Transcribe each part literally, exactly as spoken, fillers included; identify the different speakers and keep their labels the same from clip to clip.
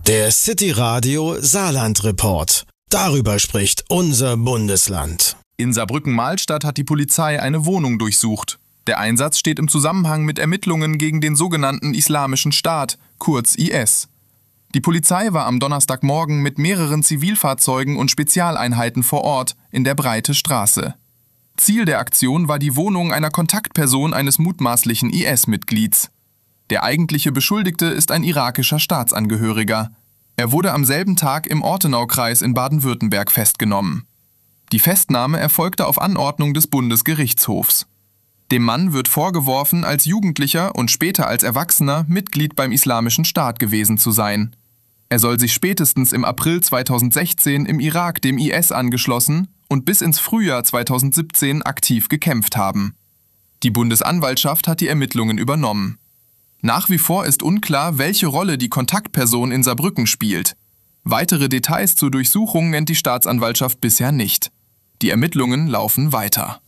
Speaker 1: Der City Radio Saarland Report. Darüber spricht unser Bundesland.
Speaker 2: In Saarbrücken-Mahlstadt hat die Polizei eine Wohnung durchsucht. Der Einsatz steht im Zusammenhang mit Ermittlungen gegen den sogenannten Islamischen Staat, kurz I S. Die Polizei war am Donnerstagmorgen mit mehreren Zivilfahrzeugen und Spezialeinheiten vor Ort in der Breite Straße. Ziel der Aktion war die Wohnung einer Kontaktperson eines mutmaßlichen I S-Mitglieds. Der eigentliche Beschuldigte ist ein irakischer Staatsangehöriger. Er wurde am selben Tag im Ortenaukreis in Baden-Württemberg festgenommen. Die Festnahme erfolgte auf Anordnung des Bundesgerichtshofs. Dem Mann wird vorgeworfen, als Jugendlicher und später als Erwachsener Mitglied beim Islamischen Staat gewesen zu sein. Er soll sich spätestens im April zweitausendsechzehn im Irak dem I S angeschlossen und bis ins Frühjahr zweitausendsiebzehn aktiv gekämpft haben. Die Bundesanwaltschaft hat die Ermittlungen übernommen. Nach wie vor ist unklar, welche Rolle die Kontaktperson in Saarbrücken spielt. Weitere Details zur Durchsuchung nennt die Staatsanwaltschaft bisher nicht. Die Ermittlungen laufen weiter.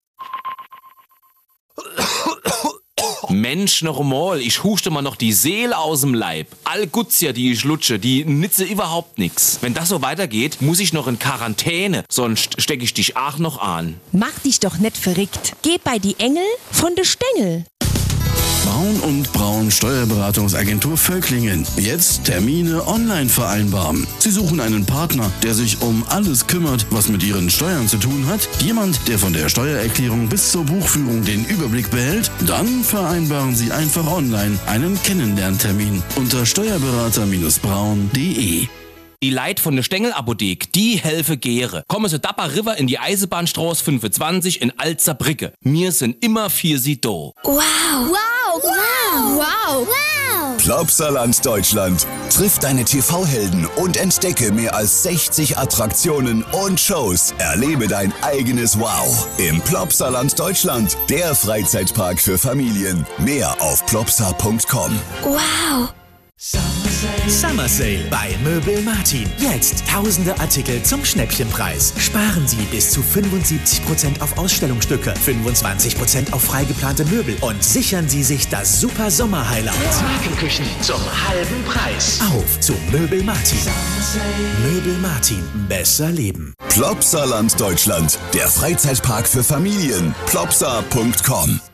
Speaker 3: Mensch, noch einmal, ich huste mal noch die Seele aus dem Leib. All Gutzja, die ich lutsche, die nütze überhaupt nix. Wenn das so weitergeht, muss ich noch in Quarantäne, sonst stecke ich dich auch noch an.
Speaker 4: Mach dich doch nicht verrückt. Geh bei die Engel von de Stengel.
Speaker 5: Braun und Braun Steuerberatungsagentur Völklingen. Jetzt Termine online vereinbaren. Sie suchen einen Partner, der sich um alles kümmert, was mit Ihren Steuern zu tun hat. Jemand, der von der Steuererklärung bis zur Buchführung den Überblick behält. Dann vereinbaren Sie einfach online einen Kennenlerntermin unter steuerberater Braun punkt de.
Speaker 3: Die Leit von der Stengel-Apothek, die helfe gäre. Kommen Sie Dapper River in die Eisenbahnstraße fünfundzwanzig in Alzerbrücke. Wir sind immer für Sie da.
Speaker 6: Wow! Wow! Wow! Wow! Wow!
Speaker 7: Plopsaland Deutschland. Triff deine T V-Helden und entdecke mehr als sechzig Attraktionen und Shows. Erlebe dein eigenes Wow im Plopsaland Deutschland. Der Freizeitpark für Familien. Mehr auf plopsa punkt com.
Speaker 6: Wow!
Speaker 8: Summer Sale bei Möbel Martin. Jetzt tausende Artikel zum Schnäppchenpreis. Sparen Sie bis zu fünfundsiebzig Prozent auf Ausstellungsstücke, fünfundzwanzig Prozent auf freigeplante Möbel und sichern Sie sich das super Sommer-Highlight. Markenküchen zum halben Preis. Auf zu Möbel Martin. Möbel Martin. Besser leben.
Speaker 7: Plopsaland Deutschland. Der Freizeitpark für Familien. plopsa punkt com.